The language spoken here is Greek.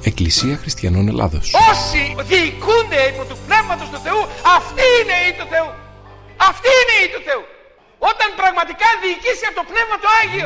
Εκκλησία Χριστιανών Ελλάδος. Όσοι διοικούνται υπό του Πνεύματος του Θεού, αυτοί είναι οι του Θεού. Αυτοί είναι οι του Θεού. Όταν πραγματικά διοικήσει από το Πνεύμα το Άγιο.